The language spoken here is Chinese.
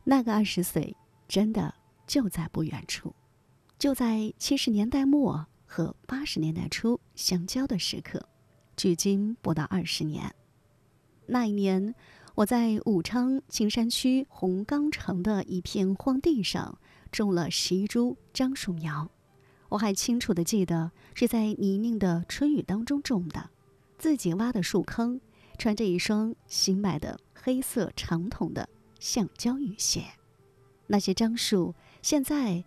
那个20岁真的就在不远处，就在70年代末和80年代初相交的时刻，距今不到20年。那一年，我在武昌青山区红冈城的一片荒地上种了11株樟树苗。我还清楚地记得是在泥泞的春雨当中种的，自己挖的树坑，穿着一双新买的黑色长筒的橡胶雨鞋。那些樟树现在